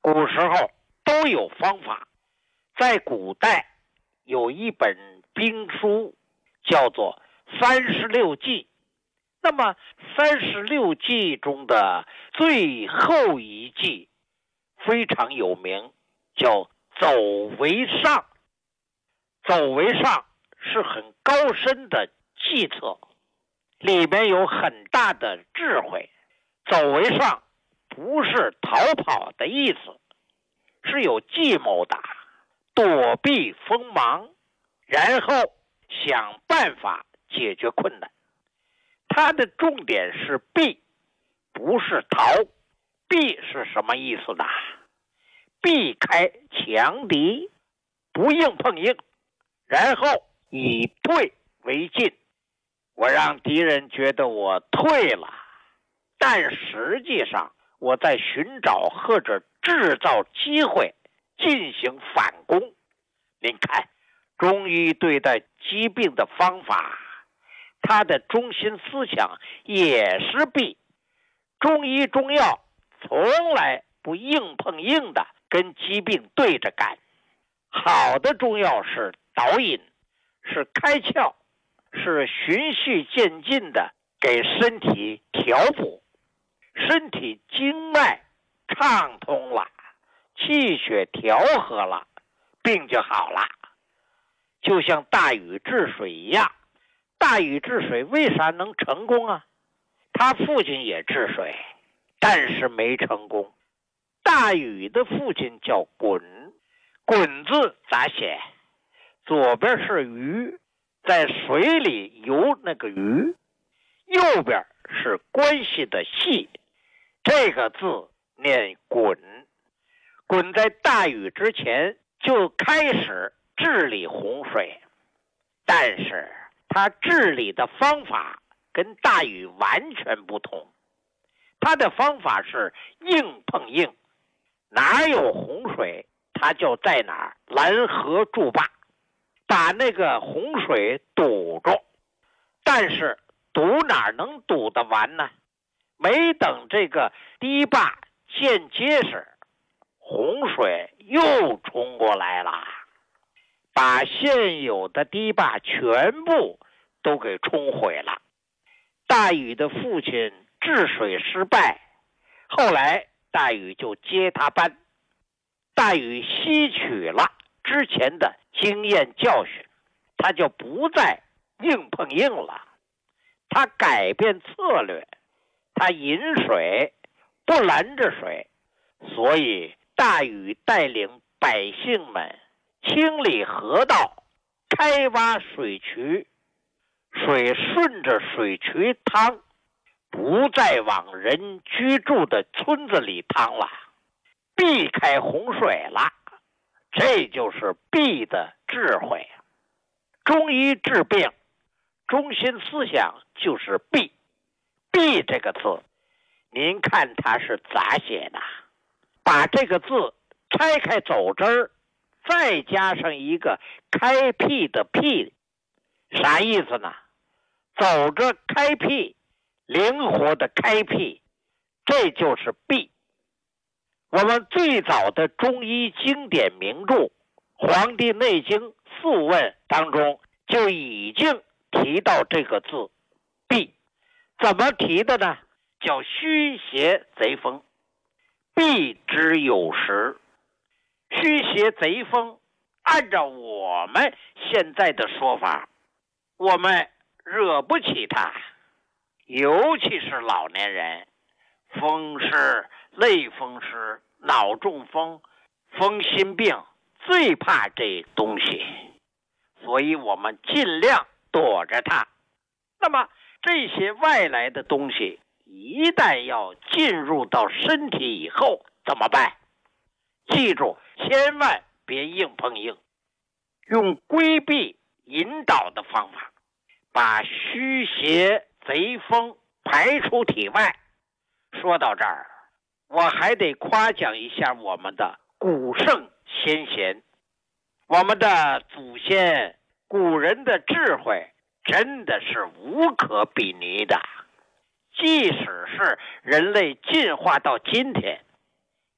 古时候都有方法。在古代有一本兵书叫做36计，那么36计中的最后一计非常有名，叫走为上。走为上是很高深的计策，里面有很大的智慧。走为上不是逃跑的意思，是有计谋的，躲避锋芒，然后想办法解决困难。它的重点是避，不是逃。避是什么意思呢？避开强敌，不硬碰硬，然后以退为进。我让敌人觉得我退了，但实际上我在寻找或者制造机会进行反攻。您看，中医对待疾病的方法，它的中心思想也是避。中医中药从来不硬碰硬的跟疾病对着干。好的中药是导引，是开窍，是循序渐进的给身体调补，身体经脉畅通了，气血调和了，病就好了。就像大禹治水一样，大禹治水为啥能成功啊？他父亲也治水，但是没成功。大禹的父亲叫鲧，鲧字咋写？左边是鱼，在水里游那个鱼，右边是关系的系，这个字念鲧。鲧在大禹之前就开始治理洪水，但是他治理的方法跟大禹完全不同。他的方法是硬碰硬，哪有洪水他就在哪儿拦河筑坝，把那个洪水堵住。但是堵哪能堵得完呢？没等这个堤坝建结实，洪水又冲过来了，把现有的堤坝全部都给冲毁了。大禹的父亲治水失败，后来大禹就接他班。大禹吸取了之前的经验教训，他就不再硬碰硬了，他改变策略，他引水不拦着水。所以大禹带领百姓们清理河道，开挖水渠，水顺着水渠淌，不再往人居住的村子里淌了，避开洪水了。这就是避的智慧。中医治病中心思想就是避。避这个字，您看它是咋写的？把这个字拆开走之儿，再加上一个开辟的辟，啥意思呢？走着开辟，灵活的开辟，这就是避。我们最早的中医经典名著《黄帝内经·素问》当中就已经提到这个字避。怎么提的呢？叫虚邪贼风，避之有时。虚邪贼风，按照我们现在的说法，我们惹不起他，尤其是老年人，风湿、类风湿、脑中风、风心病，最怕这东西，所以我们尽量躲着它。那么这些外来的东西一旦要进入到身体以后怎么办？记住，千万别硬碰硬，用规避引导的方法，把虚邪贼风排出体外。说到这儿，我还得夸奖一下我们的古圣先贤，我们的祖先，古人的智慧真的是无可比拟的。即使是人类进化到今天，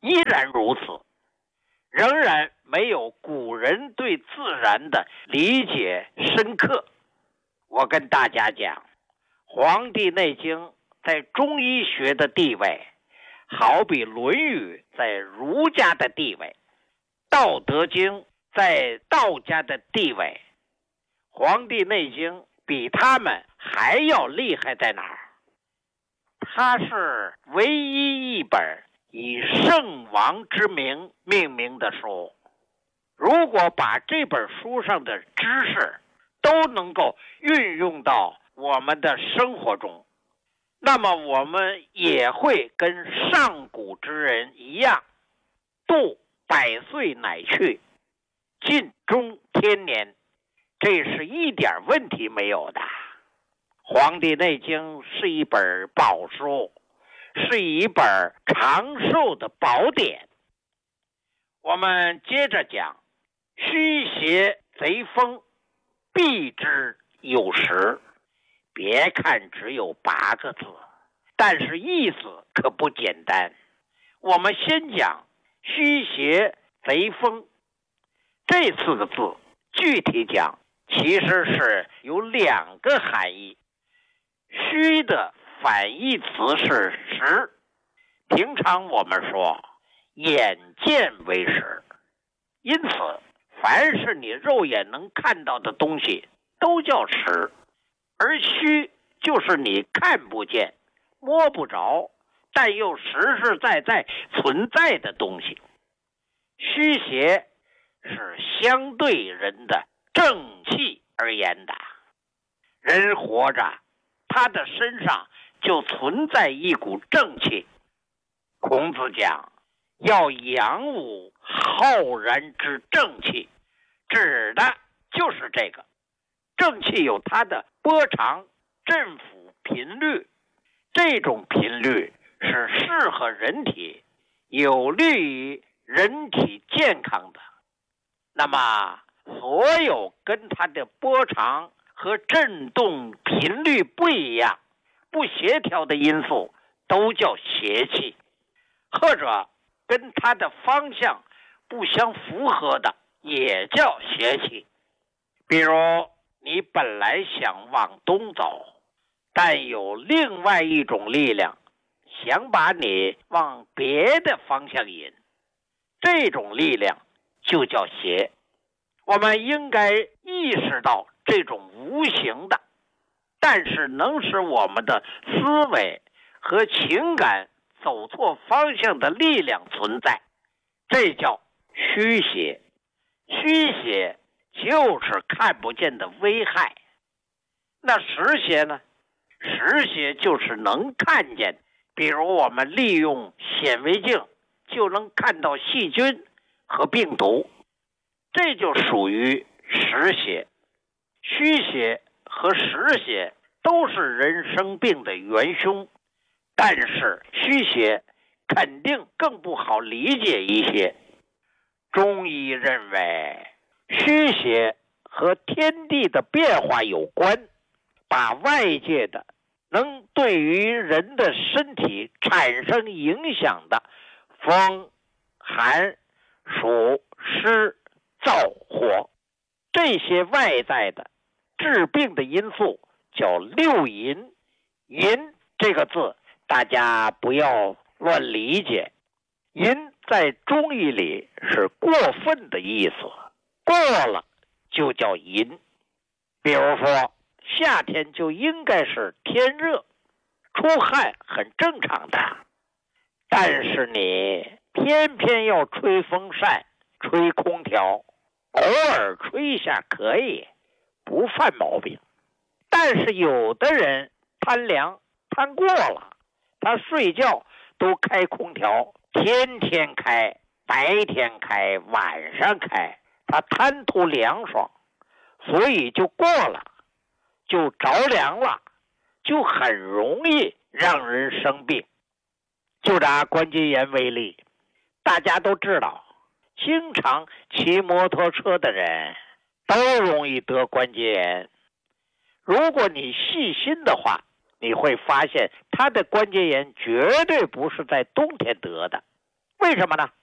依然如此，仍然没有古人对自然的理解深刻。我跟大家讲，《黄帝内经》在中医学的地位，好比《论语》在儒家的地位，《道德经》在道家的地位，《黄帝内经》比他们还要厉害在哪儿？它是唯一一本以圣王之名命名的书。如果把这本书上的知识都能够运用到我们的生活中，那么我们也会跟上古之人一样，度百岁乃去，尽终天年，这是一点问题没有的。《黄帝内经》是一本宝书，是一本长寿的宝典。我们接着讲，虚邪贼风，避之有时。别看只有8个字，但是意思可不简单。我们先讲虚邪贼风，这4个字具体讲其实是有2个含义。虚的反义词是实，平常我们说眼见为实，因此凡是你肉眼能看到的东西都叫实，而虚就是你看不见摸不着但又实实在在存在的东西。虚邪是相对人的正气而言的，人活着他的身上就存在一股正气。孔子讲要扬武浩然之正气，指的就是这个。正气有它的波长、振幅、频率，这种频率是适合人体，有利于人体健康的。那么所有跟它的波长和振动频率不一样、不协调的因素都叫邪气，或者跟它的方向不相符合的也叫邪气。比如你本来想往东走，但有另外一种力量想把你往别的方向引，这种力量就叫邪。我们应该意识到这种无形的，但是能使我们的思维和情感走错方向的力量存在，这叫虚邪。虚邪就是看不见的危害。那实邪呢？实邪就是能看见，比如我们利用显微镜就能看到细菌和病毒，这就属于实邪。虚邪和实邪都是人生病的元凶，但是虚邪肯定更不好理解一些。中医认为虚邪和天地的变化有关，把外界的能对于人的身体产生影响的风、寒、暑、湿、燥、火，这些外在的治病的因素叫六淫。淫这个字大家不要乱理解，淫在中医里是过分的意思，过了就叫淫。比如说夏天就应该是天热，出汗很正常的，但是你偏偏要吹风扇、吹空调，偶尔吹一下可以，不犯毛病。但是有的人贪凉贪过了，他睡觉都开空调，天天开，白天开，晚上开，他贪图凉爽，所以就过了，就着凉了，就很容易让人生病。就拿关节炎为例，大家都知道，经常骑摩托车的人都容易得关节炎。如果你细心的话，你会发现他的关节炎绝对不是在冬天得的。 为什么呢？